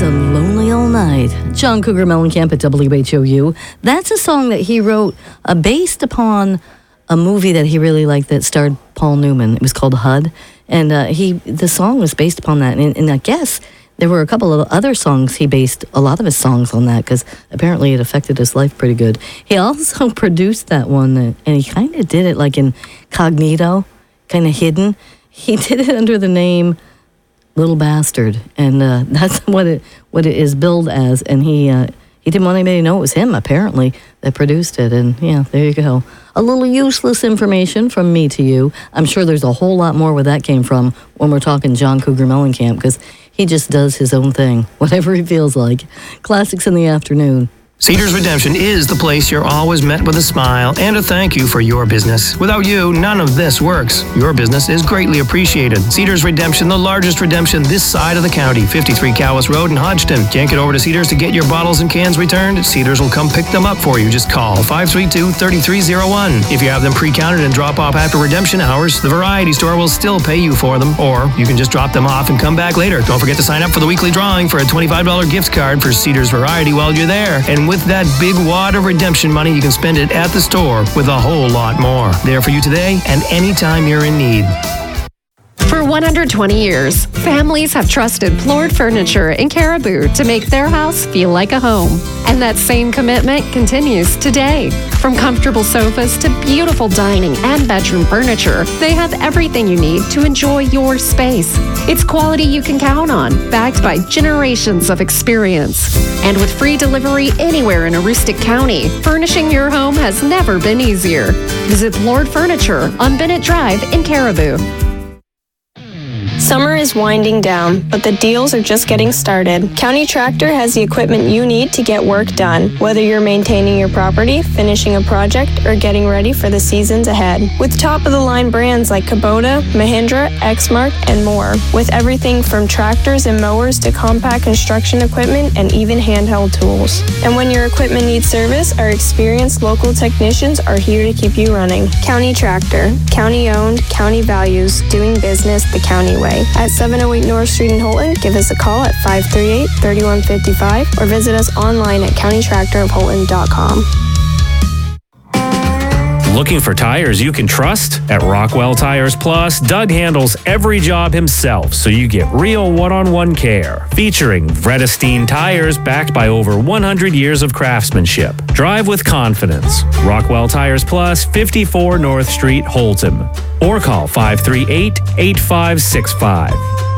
Lonely All Night. John Cougar Mellencamp at WHOU. That's a song that he wrote based upon a movie that he really liked that starred Paul Newman. It was called HUD. And the song was based upon that. And I guess there were a couple of other songs he based a lot of his songs on that because apparently it affected his life pretty good. He also produced that one and he kind of did it like incognito, kind of hidden. He did it under the name Little Bastard, and that's what it is billed as. And he didn't want anybody to know it was him, apparently, that produced it. And yeah, there you go. A little useless information from me to you. I'm sure there's a whole lot more where that came from when we're talking John Cougar Mellencamp, because he just does his own thing, whatever he feels like. Classics in the afternoon. Cedars Redemption is the place you're always met with a smile and a thank you for your business. Without you, none of this works. Your business is greatly appreciated. Cedars Redemption, the largest redemption this side of the county. 53 Cowles Road in Hodgton. Can't get over to Cedars to get your bottles and cans returned? Cedars will come pick them up for you. Just call 532-3301. If you have them pre-counted and drop off after redemption hours, the variety store will still pay you for them. Or you can just drop them off and come back later. Don't forget to sign up for the weekly drawing for a $25 gift card for Cedars Variety while you're there. And with that big wad of redemption money, you can spend it at the store with a whole lot more. There for you today and anytime you're in need. For 120 years, families have trusted Plord Furniture in Caribou to make their house feel like a home. And that same commitment continues today. From comfortable sofas to beautiful dining and bedroom furniture, they have everything you need to enjoy your space. It's quality you can count on, backed by generations of experience. And with free delivery anywhere in Aroostook County, furnishing your home has never been easier. Visit Plord Furniture on Bennett Drive in Caribou. Summer is winding down, but the deals are just getting started. County Tractor has the equipment you need to get work done, whether you're maintaining your property, finishing a project, or getting ready for the seasons ahead. With top-of-the-line brands like Kubota, Mahindra, Exmark, and more. With everything from tractors and mowers to compact construction equipment and even handheld tools. And when your equipment needs service, our experienced local technicians are here to keep you running. County Tractor. County-owned, county values, doing business the county way. At 708 North Street in Holton, give us a call at 538-3155 or visit us online at countytractorofholton.com. Looking for tires you can trust? At Rockwell Tires Plus, Doug handles every job himself so you get real one-on-one care. Featuring Vredestein tires backed by over 100 years of craftsmanship. Drive with confidence. Rockwell Tires Plus, 54 North Street, Holton. Or call 538-8565.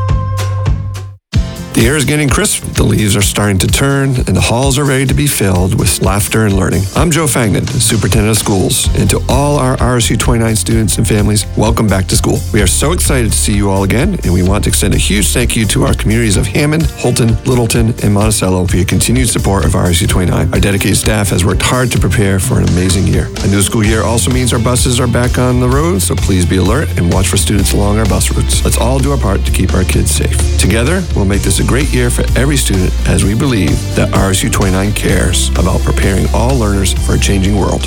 The air is getting crisp, the leaves are starting to turn, and the halls are ready to be filled with laughter and learning. I'm Joe Fagnan, Superintendent of Schools, and to all our RSU 29 students and families, welcome back to school. We are so excited to see you all again, and we want to extend a huge thank you to our communities of Hammond, Holton, Littleton, and Monticello for your continued support of RSU 29. Our dedicated staff has worked hard to prepare for an amazing year. A new school year also means our buses are back on the road, so please be alert and watch for students along our bus routes. Let's all do our part to keep our kids safe. Together, we'll make this a great year for every student as we believe that RSU 29 cares about preparing all learners for a changing world.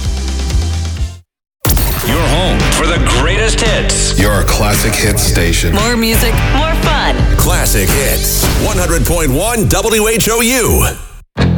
Your home for the greatest hits. Your classic hits station. More music, more fun. Classic Hits. 100.1 WHOU.